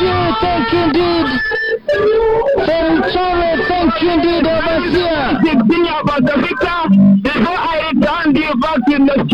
Thank you indeed. From Chore, thank you indeed, overseer. About the victor, before I return you back in the